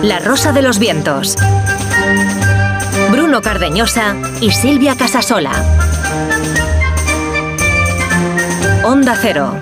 La Rosa de los Vientos. Bruno Cardeñosa y Silvia Casasola. Onda Cero.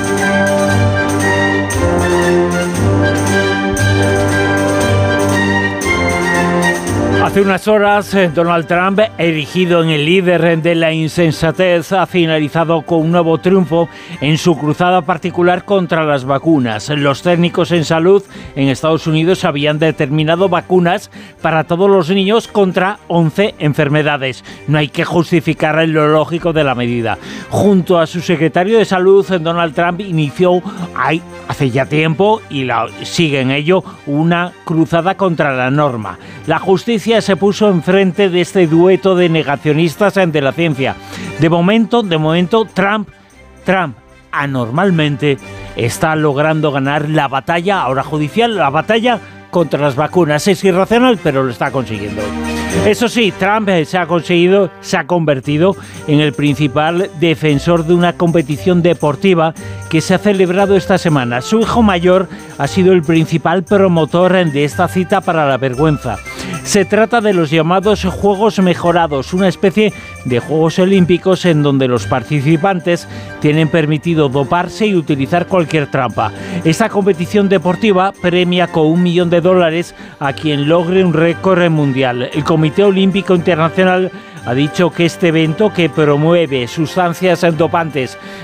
Hace unas horas, Donald Trump, erigido en el líder de la insensatez, ha finalizado con un nuevo triunfo en su cruzada particular contra las vacunas. Los técnicos en salud en Estados Unidos habían determinado vacunas para todos los niños contra 11 enfermedades. No hay que justificar lo lógico de la medida. Junto a su secretario de Salud, Donald Trump inició hace ya tiempo, y sigue en ello, una cruzada contra la norma. La justicia se puso enfrente de este dueto de negacionistas ante la ciencia. De momento, Trump anormalmente está logrando ganar la batalla, ahora judicial, la batalla contra las vacunas. Es irracional, pero lo está consiguiendo. Eso sí, Trump se ha convertido en el principal defensor de una competición deportiva que se ha celebrado esta semana. Su hijo mayor ha sido el principal promotor de esta cita para la vergüenza. Se trata de los llamados Juegos Mejorados, una especie de Juegos Olímpicos en donde los participantes tienen permitido doparse y utilizar cualquier trampa. Esta competición deportiva premia con $1 millón a quien logre un récord mundial. El Comité Olímpico Internacional ha dicho que este evento, que promueve sustancias dopantes